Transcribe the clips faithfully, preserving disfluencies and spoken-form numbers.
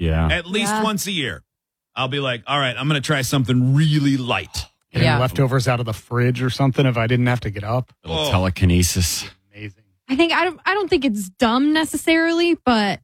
Yeah. At least Yeah. once a year. I'll be like, all right, I'm going to try something really light. Getting Yeah. leftovers out of the fridge or something if I didn't have to get up. Little Oh. telekinesis. Amazing. I think I don't, I don't think it's dumb necessarily, but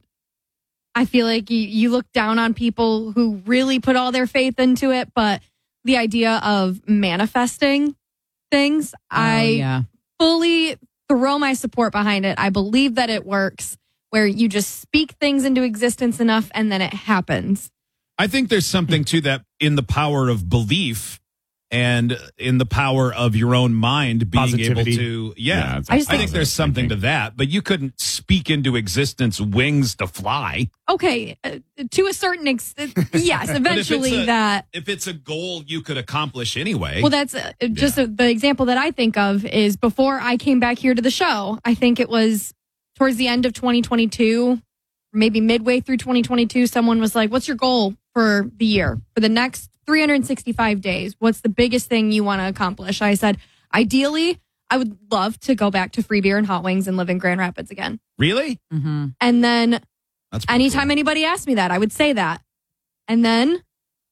I feel like you, you look down on people who really put all their faith into it. But the idea of manifesting things, I oh, yeah. fully throw my support behind it. I believe that it works where you just speak things into existence enough and then it happens. I think there's something to that in the power of belief and in the power of your own mind being Positivity. able to, yeah. Yeah, it's I, just think think- there's something to that, but you couldn't speak into existence wings to fly. Okay, uh, to a certain extent, yes, eventually a- that. If it's a goal you could accomplish anyway. Well, that's uh, just uh the example that I think of is before I came back here to the show. I think it was towards the end of twenty twenty-two, maybe midway through twenty twenty-two, someone was like, what's your goal for the year, for the next three hundred sixty-five days? What's the biggest thing you want to accomplish? I said, ideally, I would love to go back to free beer and hot wings and live in Grand Rapids again. Really? Mm-hmm. And then That's pretty anytime cool. anybody asked me that, I would say that. And then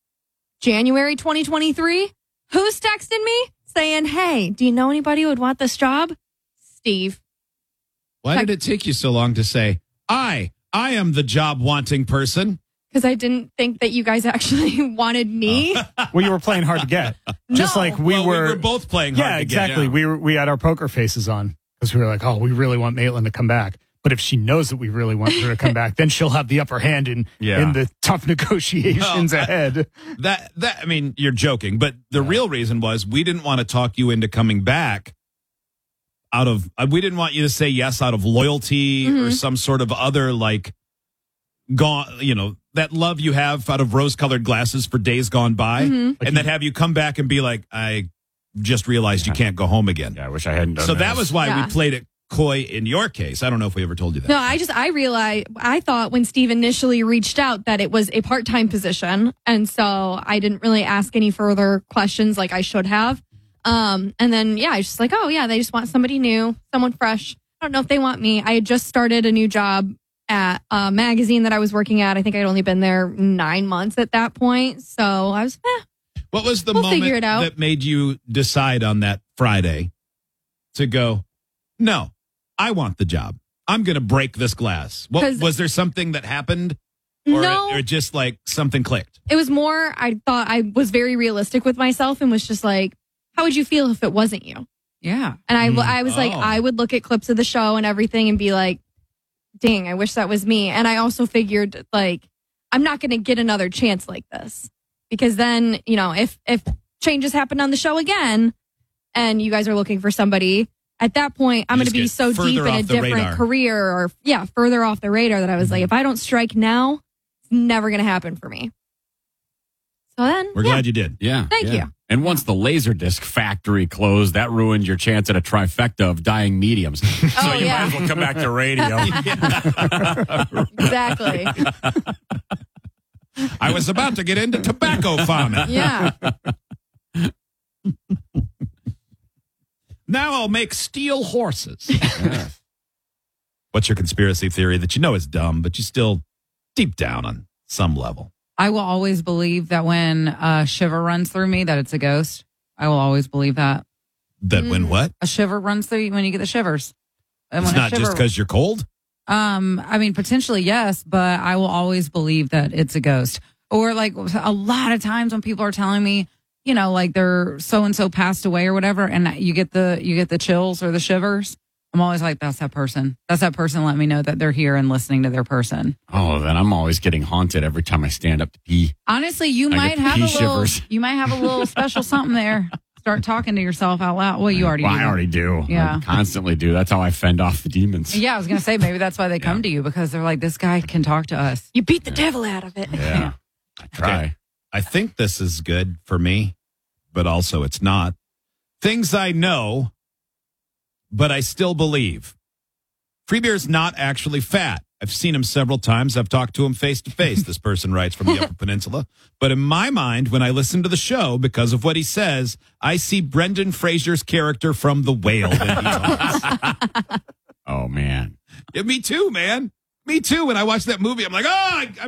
January twenty twenty-three, who's texting me saying, hey, do you know anybody who would want this job? Steve. Why did it take you so long to say, I, I am the job wanting person? Because I didn't think that you guys actually wanted me. Well, you were playing hard to get. Just No. like we Well, were. we were both playing hard yeah, to get. exactly. We were, we had our poker faces on because we were like, oh, we really want Maitland to come back. But if she knows that we really want her to come back, then she'll have the upper hand in Yeah. in the tough negotiations Well, I- ahead. That that I mean, you're joking, but the real reason was we didn't want to talk you into coming back out of uh, we didn't want you to say yes out of loyalty or some sort of other like gone, you know, that love you have out of rose-colored glasses for days gone by, and then have you come back and be like, I just realized you can't go home again. Yeah, I wish I hadn't done So that. that was why Yeah. we played it coy in your case. I don't know if we ever told you that. No, I just, I realized, I thought when Steve initially reached out that it was a part time position. And so I didn't really ask any further questions like I should have. Um, and then, yeah, I was just like, oh, yeah, they just want somebody new, someone fresh. I don't know if they want me. I had just started a new job at a magazine that I was working at. I think I'd only been there nine months at that point. So I was, eh. What was the We'll moment figure it out. that made you decide on that Friday to go, no, I want the job. I'm going to break this glass. What, 'Cause- was there something that happened? Or, No. or just like something clicked? It was more, I thought I was very realistic with myself and was just like, how would you feel if it wasn't you? Yeah. And I, I was like, Oh. I would look at clips of the show and everything and be like, dang, I wish that was me. And I also figured, like, I'm not going to get another chance like this. Because then, you know, if, if changes happen on the show again and you guys are looking for somebody, at that point, I'm You going to just be get so deep further in a off the different radar. career or, yeah, further off the radar that I was like, Mm-hmm. if I don't strike now, it's never going to happen for me. So then, We're yeah, glad you did. Yeah. Thank yeah. you. And once the Laserdisc factory closed, that ruined your chance at a trifecta of dying mediums. So Oh, you yeah. might as well come back to radio. exactly. I was about to get into tobacco farming. Yeah. Now I'll make steel horses. What's your conspiracy theory that you know is dumb, but you still deep down on some level? I will always believe that when a shiver runs through me, that it's a ghost. I will always believe that. That when what? A shiver runs through you when you get the shivers. And It's when a not just shiver- because you're cold? Um, I mean, potentially, yes, but I will always believe that it's a ghost. Or like a lot of times when people are telling me, you know, like they're so and so passed away or whatever, and you get the you get the chills or the shivers. I'm always like, that's that person. That's that person. Let me know that they're here and listening to their person. Oh, then I'm always getting haunted every time I stand up to pee. Honestly, you I might get the have a pee little. shivers. You might have a little special something there. Start talking to yourself out loud. Well, you already. Well, do I that. already do. Yeah. I constantly do. That's how I fend off the demons. Yeah, I was gonna say maybe that's why they come to you because they're like, this guy can talk to us. You beat the devil out of it. Yeah. I try. Okay. I think this is good for me, but also it's not. Things I know, but I still believe. Free Beer's not actually fat. I've seen him several times. I've talked to him face to face. This person writes from the Upper Peninsula. But in my mind, when I listen to the show, because of what he says, I see Brendan Fraser's character from The Whale that he talks. Oh, man. Yeah, me too, man. Me too. When I watch that movie, I'm like, oh, I,